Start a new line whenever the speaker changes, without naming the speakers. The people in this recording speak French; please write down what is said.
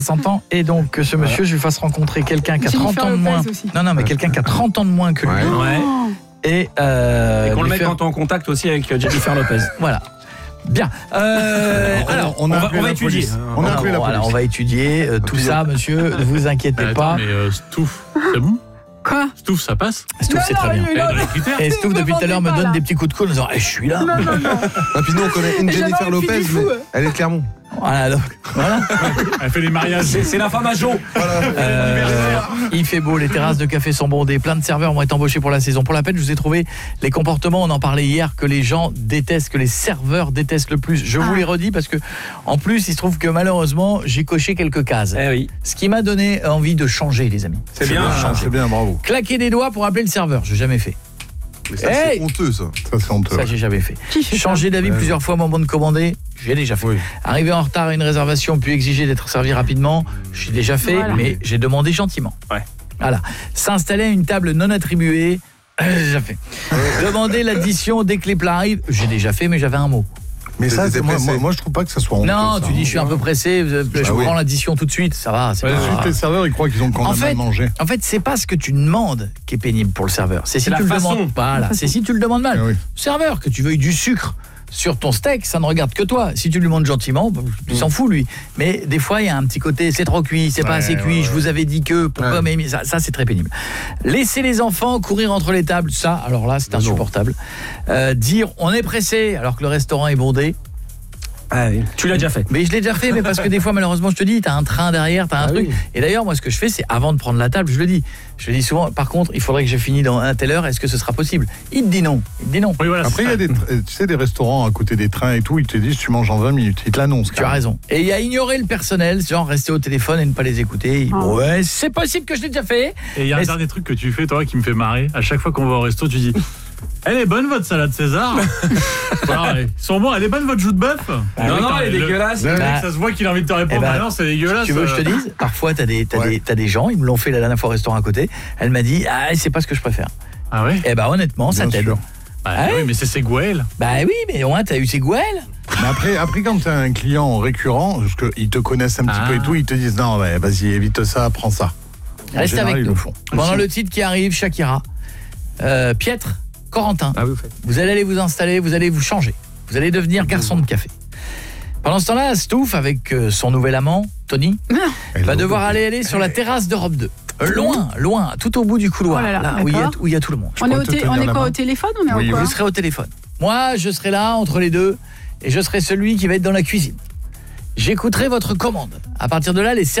60 ans et donc que ce monsieur je lui fasse rencontrer quelqu'un qui a 30 ans de moins. Non mais quelqu'un qui a 30 ans de moins que lui.
Ouais.
Et
qu'on le mette en contact aussi avec Jennifer Lopez.
Voilà. Bien. Alors
on va
étudier.
On a appelé la police.
On va étudier tout ça, monsieur. Ne vous inquiétez pas.
Mais Stouff, c'est bon?
Quoi?
Stouff, ça passe?
Stouff, c'est très bien. Et Stouff, depuis tout à l'heure, me donne des petits coups de coude en disant je suis là.
Non. Et puis nous, on connaît une Jennifer Lopez, mais elle est de Clermont.
Voilà.
Elle fait les mariages.
C'est la femme à Jo.
Il fait beau, les terrasses de café sont bondées, plein de serveurs vont être embauchés pour la saison. Pour la peine, je vous ai trouvé les comportements, on en parlait hier, que les gens détestent, que les serveurs détestent le plus. Je vous les redis parce que, en plus, il se trouve que malheureusement, j'ai coché quelques cases.
Oui.
Ce qui m'a donné envie de changer, les amis.
C'est bien,
bravo.
Claquer des doigts pour appeler le serveur, j'ai jamais fait.
Mais ça, c'est honteux, ça. C'est honteux.
Ça, j'ai jamais fait. Changer d'avis plusieurs fois au moment de commander, j'ai déjà fait. Arriver en retard à une réservation puis exiger d'être servi rapidement, j'ai déjà fait, mais j'ai demandé gentiment. Voilà. S'installer à une table non attribuée, j'ai déjà fait. Demander l'addition dès que les plats arrivent, j'ai déjà fait, mais j'avais un mot.
Mais ça, moi je trouve pas que ça soit honteux.
Non, tu dis je suis un peu pressé, je prends l'addition tout de suite, ça va.
Les serveurs, ils croient qu'ils ont quand même mal mangé.
En fait, c'est pas ce que tu demandes qui est pénible pour le serveur. C'est si tu le demandes pas. C'est si tu le demandes mal. Serveur, que tu veuilles du sucre sur ton steak, ça ne regarde que toi. Si tu lui demandes gentiment, il s'en fout lui. Mais des fois, il y a un petit côté, c'est trop cuit, c'est pas assez cuit, je vous avais dit que, pourquoi mais ça c'est très pénible. Laisser les enfants courir entre les tables, ça, alors là, c'est insupportable. Dire, on est pressé, alors que le restaurant est bondé.
Tu l'as déjà fait.
Mais je l'ai déjà fait, mais parce que des fois, malheureusement, je te dis, t'as un train derrière, t'as un truc. Et d'ailleurs, moi, ce que je fais, c'est avant de prendre la table, je le dis souvent, par contre, il faudrait que j'ai fini dans un telle heure, est-ce que ce sera possible? Il te dit non. Oui, voilà, après, il y a
des restaurants à côté des trains et tout, ils te disent, tu manges en 20 minutes, ils te l'annoncent.
Tu as raison. Et il y a ignorer le personnel, genre rester au téléphone et ne pas les écouter. Ouais, c'est possible que je l'ai déjà fait.
Et il y a un dernier truc que tu fais, toi, qui me fait marrer. À chaque fois qu'on va au resto, tu dis... Elle est bonne votre salade César. Ils sont bons, elle est bonne votre joue de bœuf.
Non, elle est dégueulasse.
Le mec, ça se voit qu'il a envie de te répondre. Non, c'est dégueulasse.
Tu veux que je te dise, parfois t'as des gens, ils me l'ont fait la dernière fois au restaurant à côté. Elle m'a dit c'est pas ce que je préfère.
Ah ouais.
Et honnêtement, ça t'aide.
Oui, mais c'est Ségouel.
Oui, mais au moins t'as eu Ségouel.
Mais après quand t'as un client récurrent, parce qu'ils te connaissent un petit peu et tout, ils te disent non, vas-y, évite ça, prends ça.
Reste avec nous. Pendant le titre qui arrive, Shakira, Pietre, Corentin, vous allez aller vous installer, vous allez vous changer. Vous allez devenir garçon de café. Pendant ce temps-là, Stouff, avec son nouvel amant, Tony, va devoir aller sur la terrasse d'Europe 2. Loin, tout au bout du couloir, là où il y a tout le monde.
On est quoi, au téléphone?
Vous serez au téléphone. Moi, je serai là, entre les deux, et je serai celui qui va être dans la cuisine. J'écouterai votre commande. À partir de là, les